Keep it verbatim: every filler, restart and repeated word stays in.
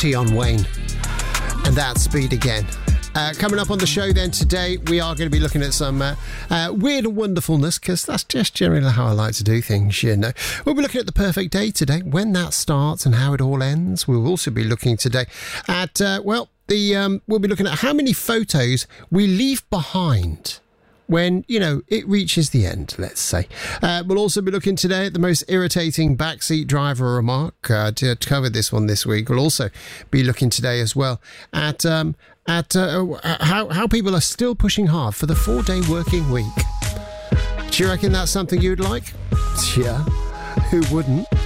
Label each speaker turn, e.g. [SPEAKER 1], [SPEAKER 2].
[SPEAKER 1] Tion Wayne. And that's Speed Again. Uh, coming up on the show then today, we are going to be looking at some uh, uh, weird and wonderfulness, because that's just generally how I like to do things, you know. We'll be looking at the perfect day today, when that starts and how it all ends. We'll also be looking today at, uh, well, the um, we'll be looking at how many photos we leave behind when, you know, it reaches the end, let's say. Uh, we'll also be looking today at the most irritating backseat driver remark. Uh, to, to cover this one this week, we'll also be looking today as well at um, at uh, how, how people are still pushing hard for the four-day working week. Do you reckon that's something you'd like? Yeah, who wouldn't?